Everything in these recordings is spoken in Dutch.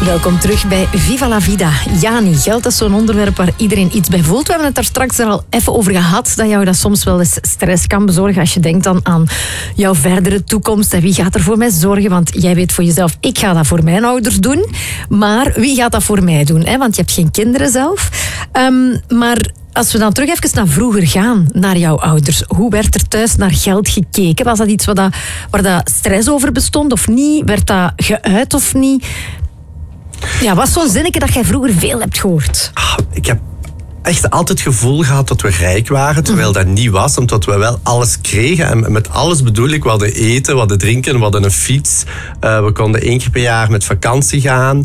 Welkom terug bij Viva la Vida. Jani, geld is zo'n onderwerp waar iedereen iets bij voelt. We hebben het daar straks al even over gehad, dat jou dat soms wel eens stress kan bezorgen als je denkt dan aan jouw verdere toekomst en wie gaat er voor mij zorgen, want jij weet voor jezelf, ik ga dat voor mijn ouders doen, maar wie gaat dat voor mij doen? Want je hebt geen kinderen zelf. Maar als we dan terug even naar vroeger gaan, naar jouw ouders. Hoe werd er thuis naar geld gekeken? Was dat iets waar dat stress over bestond of niet? Werd dat geuit of niet? Ja, wat is zo'n zinnetje dat jij vroeger veel hebt gehoord? Ik heb echt altijd het gevoel gehad dat we rijk waren, terwijl dat niet was, omdat we wel alles kregen. En met alles bedoel ik, we hadden eten, we hadden drinken, we hadden een fiets. We konden 1 keer per jaar met vakantie gaan.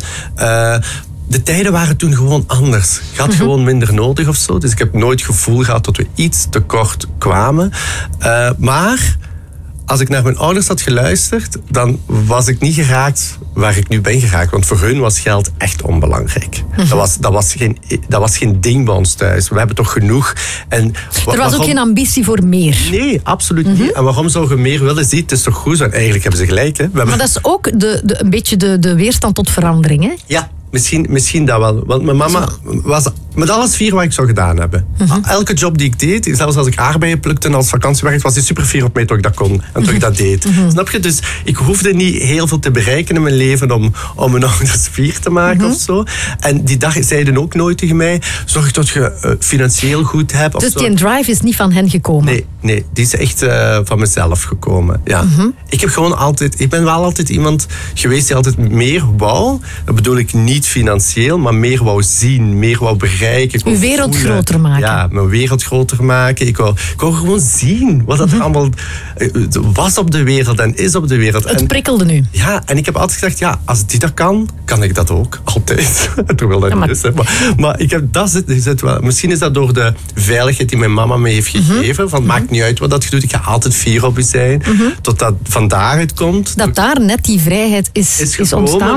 De tijden waren toen gewoon anders. Je had gewoon minder nodig of zo. Dus ik heb nooit het gevoel gehad dat we iets tekort kwamen. Maar als ik naar mijn ouders had geluisterd, dan was ik niet geraakt waar ik nu ben geraakt. Want voor hun was geld echt onbelangrijk. Dat was geen ding bij ons thuis. We hebben toch genoeg. En er was ook geen ambitie voor meer. Nee, absoluut niet. En waarom zou je meer willen? Zie, het is toch goed? Want eigenlijk hebben ze gelijk. Hè? Maar dat is ook een beetje de weerstand tot verandering, hè? Ja. Misschien dat wel. Want mijn mama was met alles fier wat ik zou gedaan hebben. Elke job die ik deed, zelfs als ik aardbeien plukte en als vakantiewerk, was hij super fier op mij dat ik dat kon en dat ik dat deed. Snap je? Dus ik hoefde niet heel veel te bereiken in mijn leven om mijn ouders fier te maken of zo. En die dag zeiden ook nooit tegen mij, zorg dat je financieel goed hebt. Dus die drive is niet van hen gekomen? Nee, die is echt van mezelf gekomen. Ja. Ik ben wel altijd iemand geweest die altijd meer wou. Dat bedoel ik niet financieel, maar meer wou zien, meer wou bereiken. Uw wereld groter maken. Ja, mijn wereld groter maken. Ik wou gewoon zien wat er allemaal was op de wereld en is op de wereld. Het prikkelde nu. Ja, en ik heb altijd gedacht, als die dat kan ik dat ook. Altijd. Terwijl dat niet is. Hè. Maar ik heb dat wel. Misschien is dat door de veiligheid die mijn mama me heeft gegeven. Van maakt niet uit wat dat je doet, ik ga altijd fier op je zijn. Tot dat van daaruit komt. Dat daar net die vrijheid is ontstaan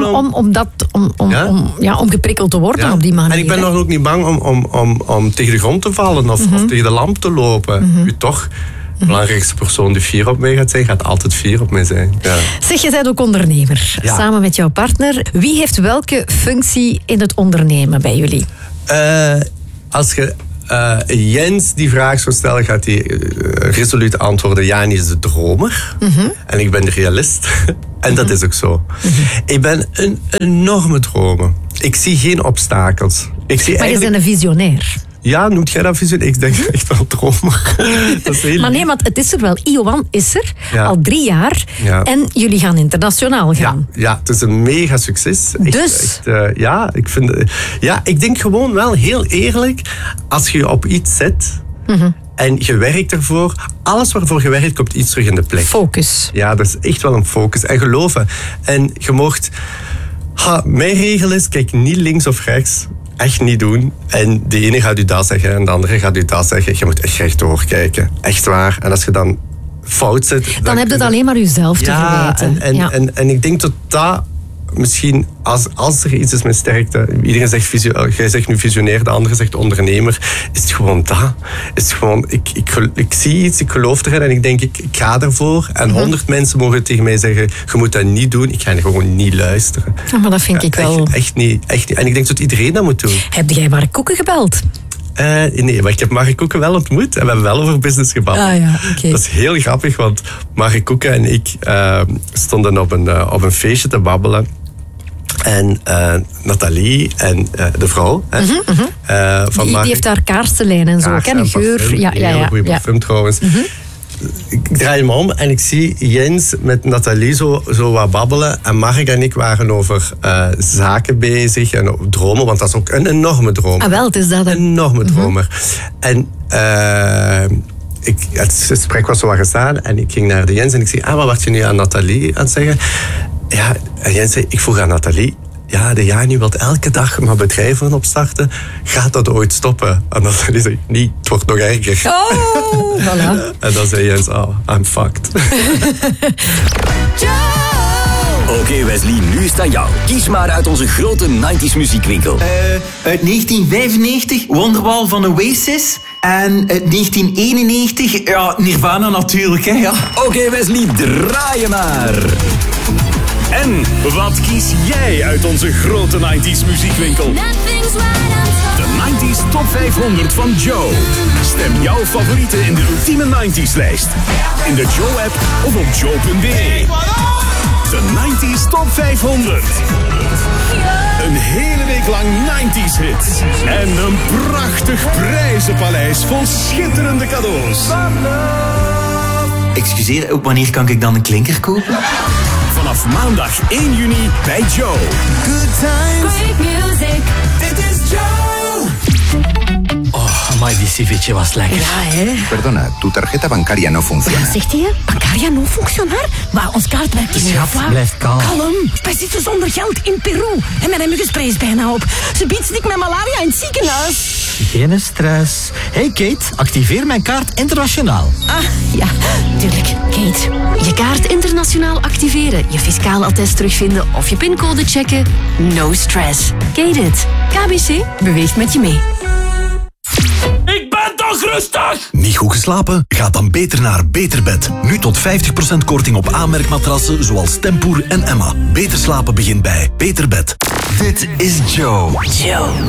om geprikkeld te worden op die manier. En ik ben nog ook niet bang om tegen de grond te vallen of tegen de lamp te lopen. Toch, de belangrijkste persoon die fier op mij gaat zijn, gaat altijd fier op mij zijn. Ja. Zeg, je bent ook ondernemer, samen met jouw partner. Wie heeft welke functie in het ondernemen bij jullie? Als je Jens die vraag zou stellen, gaat hij resoluut antwoorden: Jani is de dromer en ik ben de realist. En dat is ook zo. Ik ben een enorme dromer. Ik zie geen obstakels. Maar je bent een visionair. Ja, noemt jij dat visionair? Ik denk echt wel dromer. Dat is heel maar nee, want het is er wel. Iowan is er, al 3 jaar. Ja. En jullie gaan internationaal gaan. Ja, het is een mega succes. Dus? Ik denk gewoon wel heel eerlijk, als je op iets zet en je werkt ervoor, alles waarvoor je werkt, komt iets terug in de plek. Focus. Ja, dat is echt wel een focus. En geloven. En je mocht... mijn regel is, kijk niet links of rechts. Echt niet doen. En de ene gaat u dat zeggen en de andere gaat u dat zeggen. Je moet echt recht doorkijken. Echt waar. En als je dan fout zit... Dan heb je het alleen maar jezelf te verwijten. En ik denk dat misschien, als er iets is met sterkte... Iedereen zegt, jij zegt nu visionair, de andere zegt ondernemer. Is het gewoon dat? Is het gewoon, ik zie iets, ik geloof erin en ik denk, ik ga ervoor. En 100 mensen mogen tegen mij zeggen, je moet dat niet doen. Ik ga gewoon niet luisteren. Ja, maar dat vind ik wel... Echt niet. En ik denk dat iedereen dat moet doen. Heb jij Mark Koeken gebeld? Nee, maar ik heb Mark Koeken wel ontmoet en we hebben wel over business gebabbeld. Okay. Dat is heel grappig, want Mark Koeken en ik stonden op een feestje te babbelen. En Nathalie en de vrouw van Mark... Die heeft haar kaarsenlijn en zo. Ken geur. Parfum, heel goede parfum trouwens. Ik draai me om en ik zie Jens met Nathalie zo wat babbelen. En Mark en ik waren over zaken bezig en dromen, want dat is ook een enorme droom. Ah, wel, het is dat. Een enorme dromer. En het gesprek was zo wat gestaan en ik ging naar de Jens en ik zei, wat je nu aan Nathalie aan het zeggen? Ja, en Jens zei, ik vroeg aan Nathalie, de Jani wil elke dag maar bedrijven opstarten. Gaat dat ooit stoppen? En dan zei hij, niet, het wordt nog erger. Oh, voilà. En dan zei Jens, I'm fucked. Oké, Wesley, nu is het aan jou. Kies maar uit onze grote 90s muziekwinkel. Uit 1995, Wonderwall van Oasis. En uit 1991, Nirvana natuurlijk, hè. Ja. Oké, Wesley, draai je maar. En wat kies jij uit onze grote 90s muziekwinkel? De 90s Top 500 van Joe. Stem jouw favorieten in de ultieme 90s lijst. In de Joe-app of op joe.be. De 90s Top 500. Een hele week lang 90s hits. En een prachtig prijzenpaleis vol schitterende cadeaus. Excuseer, wanneer kan ik dan een klinker kopen? Vanaf maandag 1 juni bij Joe. Good times. Great music. Dit is Joe. Oh, amai, die ceviche was lekker. Ja, hè? Perdona, tu tarjeta bancaria no funciona. Zegt hij, Bancaria no functionar? Maar ons kaart werkt niet. Schat, blijf kalm. Kalm. Wij zitten zonder geld in Peru. En mijn muggenspray is bijna op. Ze biedt stik met malaria in het ziekenhuis. Geen stress. Hey Kate, activeer mijn kaart internationaal. Ah, ja, tuurlijk. Kate, je kaart internationaal activeren, je fiscaal attest terugvinden of je pincode checken. No stress. Kate it. KBC beweegt met je mee. Ik ben toch rustig! Niet goed geslapen? Ga dan beter naar Beterbed. Nu tot 50% korting op aanmerkmatrassen zoals Tempoer en Emma. Beter slapen begint bij Beterbed. Dit is Joe. Joe.